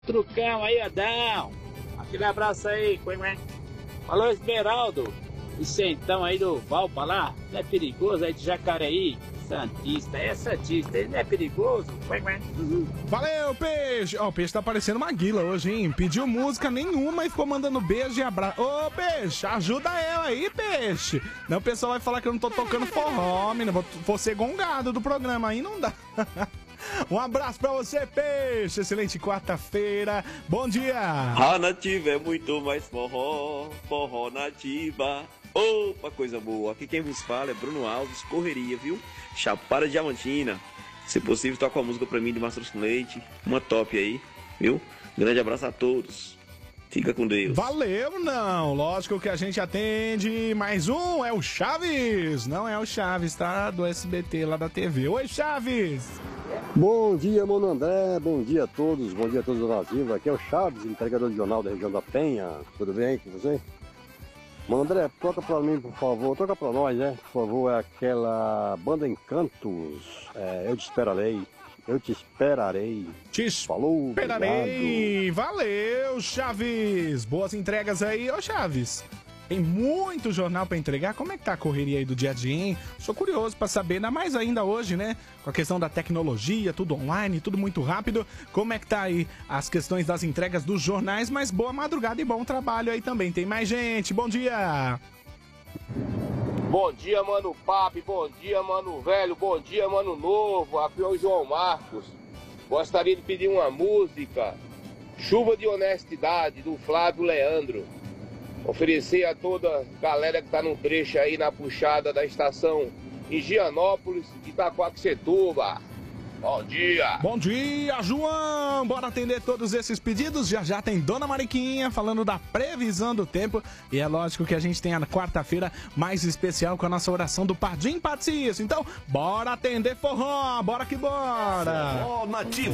Trucão aí, Adão. Aquele abraço aí. Falou, Esmeraldo. Vicentão aí do Valpa lá. Não é perigoso aí de Jacareí? Santista, é Santista. Ele não é perigoso? Valeu, Peixe. Ó, o Peixe tá parecendo uma guila hoje, hein? Pediu música nenhuma e ficou mandando beijo e abraço. Ô, Peixe, ajuda eu aí, Peixe. Não, o pessoal vai falar que eu não tô tocando forró, menino. Vou ser gongado do programa aí, não dá. Um abraço pra você, Peixe. Excelente quarta-feira. Bom dia. A nativa é muito mais forró, forró nativa. Opa, coisa boa. Aqui quem vos fala é Bruno Alves, Correria, viu? Chapada Diamantina. Se possível, toca uma música pra mim de Mastros com Leite. Uma top aí, viu? Grande abraço a todos. Fica com Deus. Valeu, não. Lógico que a gente atende. Mais um é o Chaves. Não é o Chaves, tá? Do SBT lá da TV. Oi, Chaves. Bom dia, mano André. Bom dia a todos. Bom dia a todos do Brasil. Aqui é o Chaves, entregador de jornal da região da Penha. Tudo bem com você? Mano André, toca pra mim, por favor. Toca pra nós, né? Por favor, é aquela banda Encantos. Eu te esperarei. Eu te esperarei. Falou, Esperarei. obrigado. Valeu, Chaves. Boas entregas aí. Ô, Chaves, tem muito jornal pra entregar. Como é que tá a correria aí do dia a dia, hein? Sou curioso pra saber, ainda mais ainda hoje, né? Com a questão da tecnologia, tudo online, tudo muito rápido. Como é que tá aí as questões das entregas dos jornais? Mas boa madrugada e bom trabalho aí também. Tem mais gente. Bom dia. Bom dia, mano Papi, bom dia, mano velho, bom dia, mano novo, aqui é o João Marcos. Gostaria de pedir uma música, Chuva de Honestidade, do Flávio Leandro. Oferecer a toda a galera que tá no trecho aí na puxada da estação Higienópolis, Itaquaquecetuba. Bom dia! Bom dia, João! Bora atender todos esses pedidos. Já tem Dona Mariquinha falando da previsão do tempo. E é lógico que a gente tem a quarta-feira mais especial com a nossa oração do Pardim Patricio. Então, bora atender forró! Bora que bora! Forró Nativo.